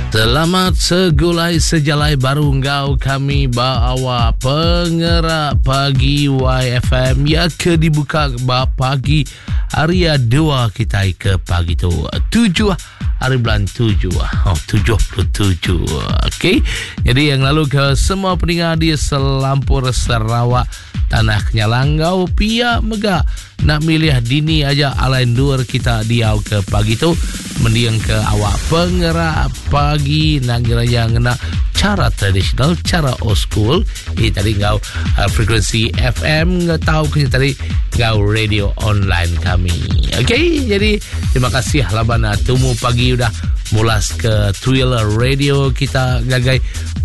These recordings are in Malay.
Selamat segulai sejalai baru ngau kami bawa pengerak pagi YFM ya ke dibuka pagi hari 2 kita ke pagi tu 7 hari bulan 7 77. Okey, jadi yang lalu ke semua pendengar di Selampur Sarawak Tanah Kenyalanggau Pia Mega nak milih dini aja alain dur kita diau ke pagi tu mendiang ke awak pengerak pagi nak geraya ngena cara tradisional, cara old school. Tadi ngau frekuensi FM tahu ke tadi ngau radio online kami. Okey, jadi terima kasih labana temu pagi udah mulas ke Twitter radio kita gagai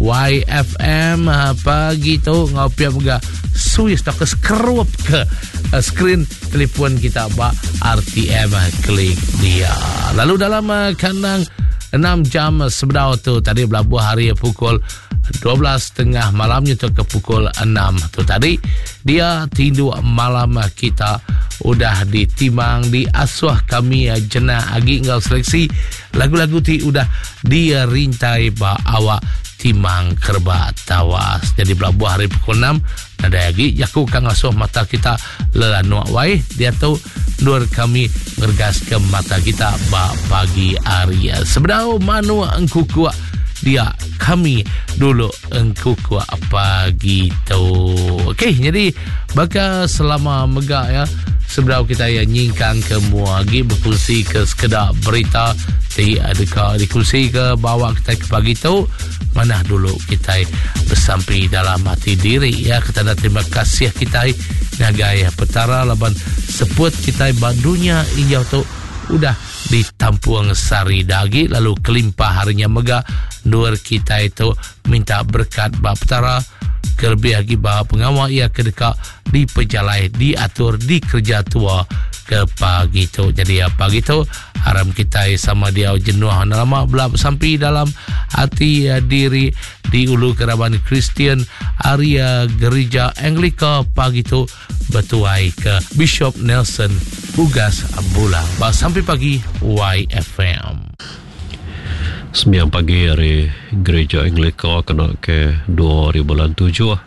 YFM pagi tu ngau pia mega suis tak skrup ke screen telefon kita ba RTM klik dia. Lalu dalam kandang 6 jam sebedau tu tadi berlabuh hari pukul 12.30 malamnya tu ke pukul 6 tu tadi dia tindu malam kita udah ditimang di asuh kami jenah agi ngau seleksi lagu-lagu ti udah dia rintai ba awak timang kerba tawas. Jadi berlabuh hari pukul 6 ada lagi yaku kang asuh mata kita lelanuak wai dia tu nur kami ngergas ke mata kita ba pagi hari sebedau manu engku kuat dia kami dulu engku kuat pagi tu. Okey, jadi baka selama megak ya sebedau kita yang nyingkang ke muagi berfungsi ke sekedar berita di adakah dikusi ke bawa kita ke pagi tu mana dulu kita bersampai dalam hati diri ya kita terima kasih kita nagai petara laban sebut kita dunia injau tu udah ditampuang sari dagi lalu kelimpah harinya mega nur kita itu minta berkat bab petara kelebih lagi bahawa pengawal ia kedekat di pejalai diatur di kerja tua ke pagi tu. Jadi ya pagi tu haram kita sama dia jenuh lama belum sampai dalam hati diri di ulu keraban Kristian area gereja Anglika pagi tu bertuai ke Bishop Nelson Ugas Bulang. Sampai pagi YFM. 9 pagi hari gereja Anglika kena ke 2007.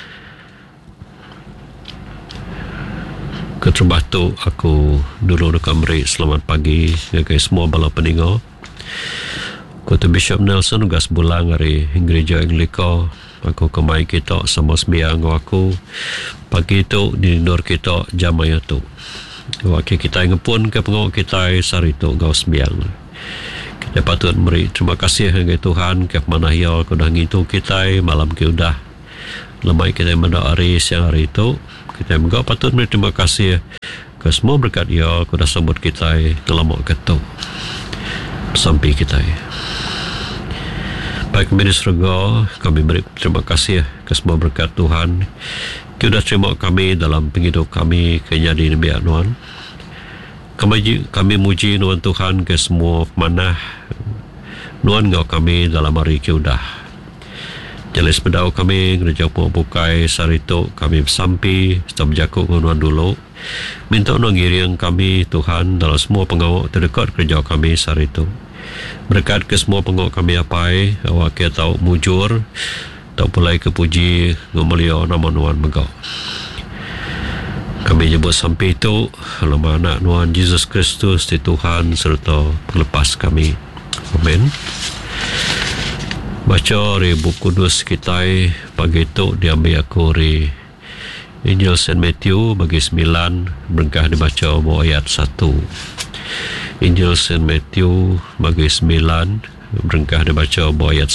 Keterbah tu aku dulu dekat Merik selamat pagi ke semua bala pendengar. Kota Bishop Nelson Ugas Bulang hari gereja Anglika aku kemai kita sama sembiang aku pagi tu di nur kita jamaya tu. Wakil kita ngepun ke pengawal kita sari tu gau sembiang. Kita patut beri terima kasih kepada Tuhan ke mana ia kudah ngitu kita malam ke udah lemai kita pada hari siang hari itu kita juga patut beri terima kasih ke semua berkat ia kudah sebut kita dalam waktu itu sampai kita. Baik kami di surga kami beri terima kasih ke semua berkat Tuhan kita terima kami dalam penghidup kami kenyadi Nabi Anuan. Kami muji Nuan Tuhan ke semua manah Nuan ngau kami dalam hari ke udah. Jelas pedau kami gereja bukai sarito kami sampai setiap jakuk Nuan dulu. Minta Nuan ngiring kami Tuhan dalam semua pengawal terdekat gereja kami sarito. Berkat ke semua pengawal kami apai awak ke tahu mujur tak pulai kepuji ngomelio nama Nuan megau. Kami nyebut sampai itu lama anak Nuan Yesus Kristus di Tuhan serta pelepas kami. Amin. Baca dari buku kudus kita pagi itu diambil aku dari Injil Saint Matthew bagi 9 berkah dibaca bawah ayat 1. Injil Saint Matthew bagi 9 berkah dibaca bawah ayat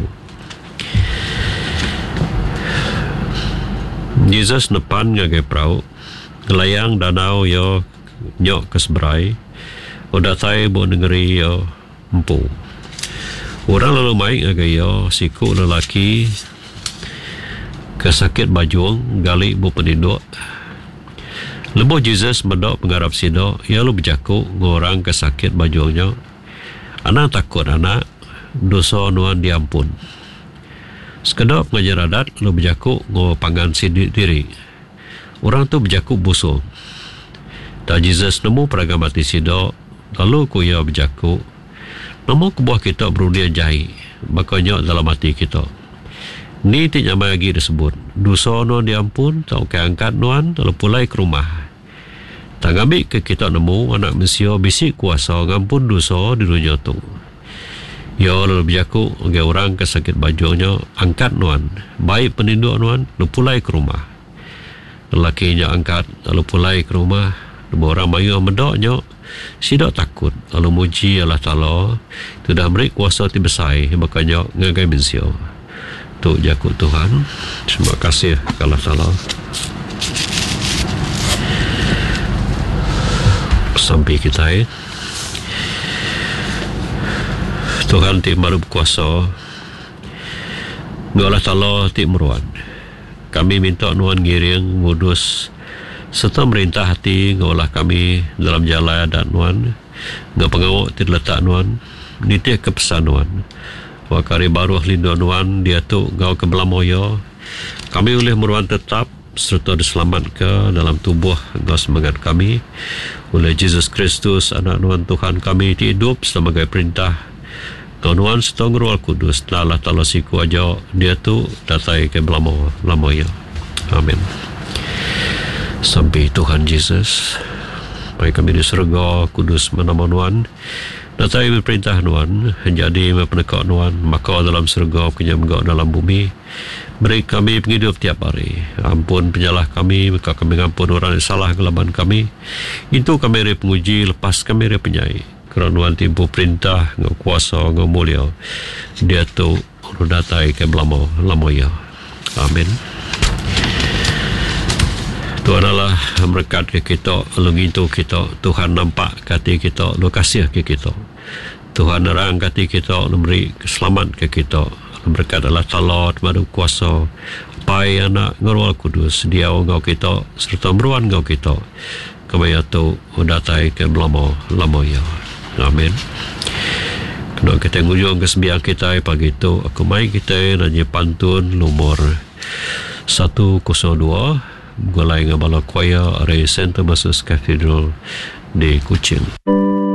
1. Yesus depan ngagai perahu gelayang danau yo nyok kesberai udah tai bo negeri yo empu orang lalu mai ngagai yo siku lelaki kesakit bajuang gali bo pendiduk lebo Jesus medok penggarap sido ya lu berjaku ngorang kesakit bajuangnya anak takut anak dosa Nuan diampun sekedap ngajar adat lu berjaku ngo pangan sidik diri orang tu berjaku busuk. Tak Jesus nemu peragam mati sido, lalu ku ia berjaku. Namun kebuah kita berunia jahi, makanya dalam hati kita. Ni tidak lagi disebut. Dosa nuan diampun, tak angkat nuan, lalu pulai ke rumah. Tak ambil ke kita nemu anak manusia bisik kuasa ngampun dosa di dunia tu. Ya lalu berjaku, orang kesakit bajunya, angkat nuan. Baik peninduk nuan, lalu pulai ke rumah. Lelakinya angkat, lalu pulai ke rumah. Lalu orang mayu medoknya, sidak takut, lalu muji Allah Ta'ala, itu dah beri kuasa tibesai, makanya ngagai manusia. Tu jaku Tuhan. Terima kasih Allah Ta'ala. Sampai kita Tuhan ti malu berkuasa, Allah Ta'ala ti meruan. Kami minta nuan ngiring mudus serta merintah hati ngolah kami dalam jalan dan nuan ngau pengawak ti letak nuan nitih kepesan nuan wakari baru lindu nuan dia tu ngau ke belamoyo kami boleh meruan tetap serta diselamat ke dalam tubuh ngau semangat kami oleh Yesus Kristus anak nuan Tuhan kami ti hidup sebagai perintah ngau nuan serta Roh Kudus Allah Ta'ala siku aja dia tu datai ke belamoyo. Amin. Sampai Tuhan Yesus, baik kami di surga kudus menama nuan, datai berperintah nuan, jadi menekak nuan, maka dalam surga kenyam dalam bumi, beri kami penghidup tiap hari, ampun penyalah kami, maka kami ampun orang yang salah kelaban kami, itu kami beri penguji, lepas kami beri penyai, kerana nuan timpu perintah, ngau kuasa, ngau mulia, dia tu datai ke lamoya. Amin. Tuhan Allah berkat ke kita, lengitu kita, Tuhan nampak hati kita, lu kasih ke kita. Tuhan nerang hati kita, lu beri selamat ke kita. Berkat Allah Ta'ala, madu kuasa, pai anak Roh Kudus, dia ngau kita, serta meruan ngau kita. Kemaya tu datai ke lamoya. Amin. Kena kita ngujung kesembian kita pagi itu, aku mai kita nanya pantun nomor 102. Gulai ngabala kuaya area St. Thomas Cathedral di Kuching.